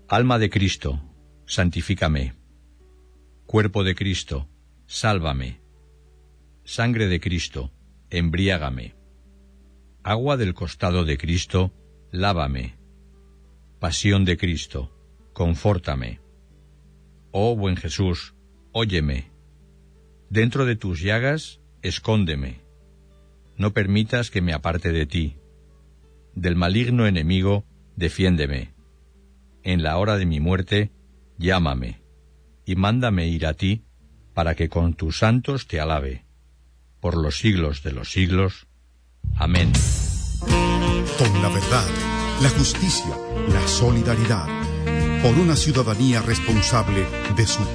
Alma de Cristo, santifícame. Cuerpo de Cristo, sálvame. Sangre de Cristo, embriágame. Agua del costado de Cristo, lávame. Pasión de Cristo, confórtame. Oh buen Jesús, óyeme. Dentro de tus llagas, escóndeme. No permitas que me aparte de ti. Del maligno enemigo, defiéndeme. En la hora de mi muerte, llámame, y mándame ir a ti, para que con tus santos te alabe. Por los siglos de los siglos. Amén. Con la verdad, la justicia, la solidaridad, por una ciudadanía responsable de su